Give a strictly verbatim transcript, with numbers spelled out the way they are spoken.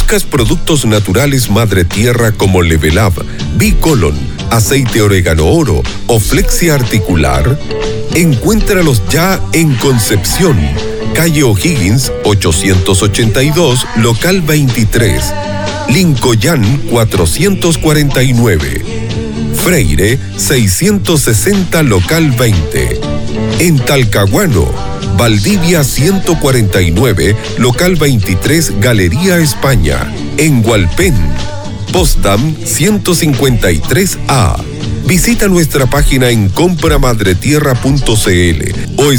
¿Buscas productos naturales Madre Tierra como Level Up, Bicolon, aceite orégano oro o flexia articular? Encuéntralos ya en Concepción, calle O'Higgins ochocientos ochenta y dos, local veintitrés, Lincoln cuatrocientos cuarenta y nueve, Freire seiscientos sesenta, local veinte. En Talcahuano, Valdivia ciento cuarenta y nueve, local veintitrés, Galería España. En Hualpén, Potsdam ciento cincuenta y tres A. Visita nuestra página en compra madre tierra punto c l o